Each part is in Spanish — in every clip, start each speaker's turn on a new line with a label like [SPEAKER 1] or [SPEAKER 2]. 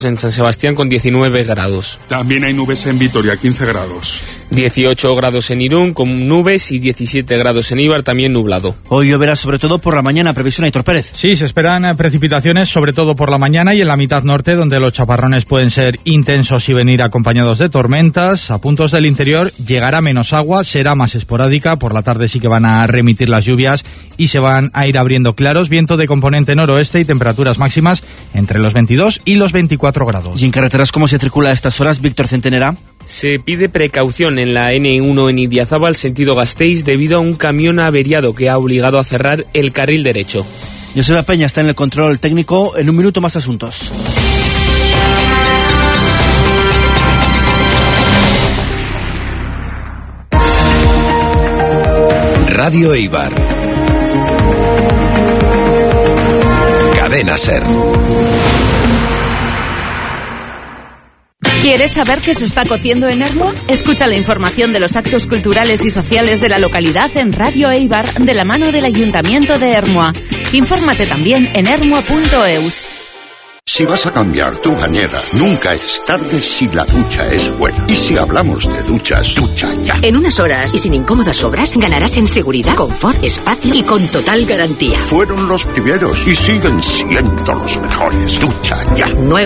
[SPEAKER 1] En San Sebastián con 19 grados.
[SPEAKER 2] También hay nubes en Vitoria, 15 grados.
[SPEAKER 1] 18 grados en Irún con nubes y 17 grados en Eibar, también nublado.
[SPEAKER 3] Hoy lloverá sobre todo por la mañana, previsión Aitor Pérez.
[SPEAKER 4] Sí, se esperan precipitaciones sobre todo por la mañana y en la mitad norte, donde los chaparrones pueden ser intensos y venir acompañados de tormentas. A puntos del interior llegará menos agua, será más esporádica. Por la tarde sí que van a remitir las lluvias y se van a ir abriendo claros. Viento de componente noroeste y temperaturas máximas entre los 22 y los 24 grados.
[SPEAKER 3] ¿Y en carreteras cómo se circula a estas horas, Víctor Centenera?
[SPEAKER 1] Se pide precaución en la N1 en Idiazábal, sentido Gasteiz, debido a un camión averiado que ha obligado a cerrar el carril derecho.
[SPEAKER 3] Joseba Peña está en el control técnico. En un minuto más asuntos.
[SPEAKER 5] Radio Eibar. Cadena SER.
[SPEAKER 6] ¿Quieres saber qué se está cociendo en Ermua? Escucha la información de los actos culturales y sociales de la localidad en Radio Eibar de la mano del Ayuntamiento de Ermua. Infórmate también en ermua.eus.
[SPEAKER 7] Si vas a cambiar tu bañera, nunca es tarde si la ducha es buena. Y si hablamos de duchas, ducha ya.
[SPEAKER 8] En unas horas y sin incómodas obras, ganarás en seguridad, confort, espacio y con total garantía.
[SPEAKER 7] Fueron los primeros y siguen siendo los mejores. Ducha ya.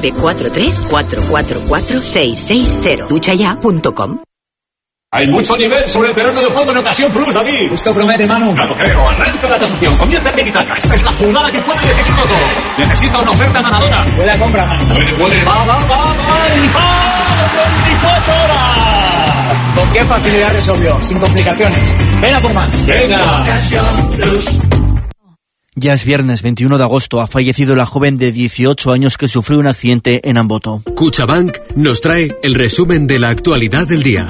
[SPEAKER 8] 943-444-660. duchaya.com.
[SPEAKER 9] Hay mucho nivel sobre el terreno de juego en Ocasión Plus, David.
[SPEAKER 10] Esto promete, Manu.
[SPEAKER 9] No lo creo. Arranca la tasación. Comienza en Tiki-Taka. Esta es la jugada que puede decidirlo todo. Necesita una oferta ganadora.
[SPEAKER 10] Buena compra, Manu.
[SPEAKER 9] Puede. Va. ¡Y 24 horas!
[SPEAKER 10] ¿Con qué facilidad resolvió? Sin complicaciones. Venga por más.
[SPEAKER 9] Venga.
[SPEAKER 10] Ocasión Plus.
[SPEAKER 3] Ya es viernes 21 de agosto. Ha fallecido la joven de 18 años que sufrió un accidente en Amboto.
[SPEAKER 11] Cuchabank nos trae el resumen de la actualidad del día.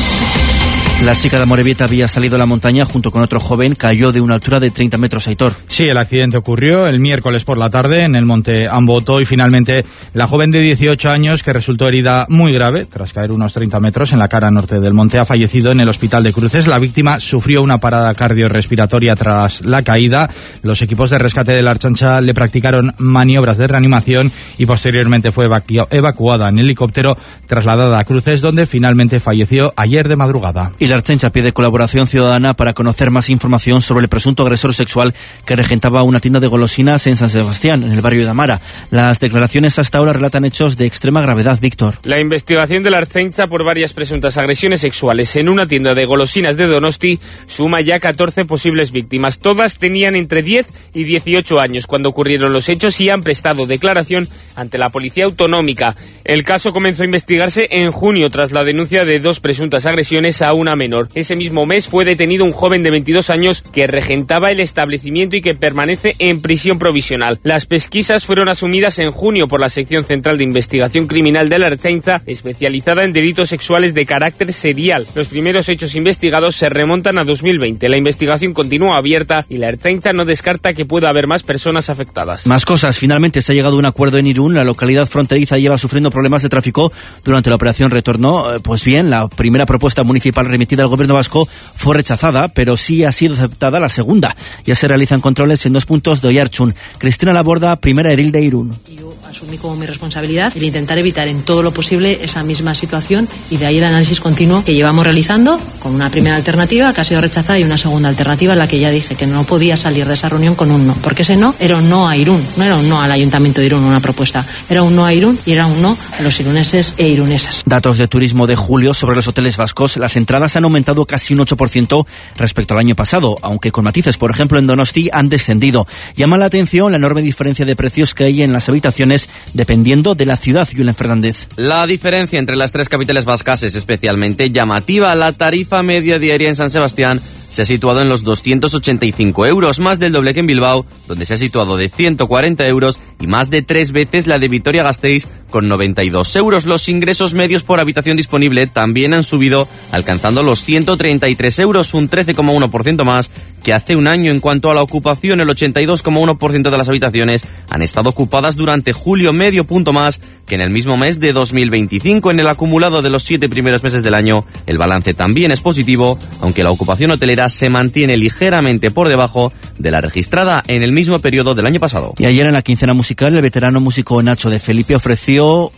[SPEAKER 3] La chica de Amorebieta había salido a la montaña junto con otro joven, cayó de una altura de 30 metros, Aitor.
[SPEAKER 4] Sí, el accidente ocurrió el miércoles por la tarde en el monte Amboto y finalmente la joven de 18 años que resultó herida muy grave tras caer unos 30 metros en la cara norte del monte ha fallecido en el hospital de Cruces. La víctima sufrió una parada cardiorrespiratoria tras la caída. Los equipos de rescate de la Archancha le practicaron maniobras de reanimación y posteriormente fue evacuada en helicóptero, trasladada a Cruces, donde finalmente falleció ayer de madrugada.
[SPEAKER 3] Y la Archancha pide colaboración ciudadana para conocer más información sobre el presunto agresor sexual que regentaba una tienda de golosinas en San Sebastián, en el barrio de Amara. Las declaraciones hasta ahora relatan hechos de extrema gravedad, Víctor.
[SPEAKER 1] La investigación de la Archancha por varias presuntas agresiones sexuales en una tienda de golosinas de Donosti suma ya 14 posibles víctimas. Todas tenían entre 10 y 18 años cuando ocurrieron los hechos y han prestado declaración ante la Policía Autonómica. El caso comenzó a investigarse en junio tras la denuncia de 2 presuntas agresiones a una menor. Ese mismo mes fue detenido un joven de 22 años que regentaba el establecimiento y que permanece en prisión provisional. Las pesquisas fueron asumidas en junio por la Sección Central de Investigación Criminal de la Ertzaintza, especializada en delitos sexuales de carácter serial. Los primeros hechos investigados se remontan a 2020. La investigación continúa abierta y la Ertzaintza no descarta que pueda haber más personas afectadas.
[SPEAKER 3] Más cosas. Finalmente se ha llegado a un acuerdo en Irún. La localidad fronteriza lleva sufriendo problemas de tráfico durante la operación Retorno. Pues bien, la primera propuesta municipal remitida al gobierno vasco fue rechazada, pero sí ha sido aceptada la segunda. Ya se realizan controles en 2 puntos de Oiartzun. Cristina Laborda, primera edil de Irún.
[SPEAKER 12] Yo asumí como mi responsabilidad el intentar evitar en todo lo posible esa misma situación y de ahí el análisis continuo que llevamos realizando con una primera alternativa que ha sido rechazada y una segunda alternativa en la que ya dije que no podía salir de esa reunión con un no, porque ese no era un no a Irún, no era un no al Ayuntamiento de Irún, una propuesta, era un no a Irún y era un no a los iruneses e irunesas.
[SPEAKER 3] Datos de turismo de julio sobre los hoteles vascos. Las entradas han aumentado casi un 8% respecto al año pasado, aunque con matices. Por ejemplo, en Donosti han descendido. Llama la atención la enorme diferencia de precios que hay en las habitaciones dependiendo de la ciudad. Julen Fernández.
[SPEAKER 13] La diferencia entre las 3 capitales vascas es especialmente llamativa. La tarifa media diaria en San Sebastián se ha situado en los 285 euros, más del doble que en Bilbao, donde se ha situado de 140 euros, y más de 3 veces la de Vitoria-Gasteiz, con 92 euros. Los ingresos medios por habitación disponible también han subido, alcanzando los 133 euros, un 13,1% más que hace un año. En cuanto a la ocupación, el 82,1% de las habitaciones han estado ocupadas durante julio, medio punto más que en el mismo mes de 2025. En el acumulado de los 7 primeros meses del año, el balance también es positivo, aunque la ocupación hotelera se mantiene ligeramente por debajo de la registrada en el mismo periodo del año pasado.
[SPEAKER 3] Y ayer en la quincena musical, el veterano músico Nacho de Felipe ofreció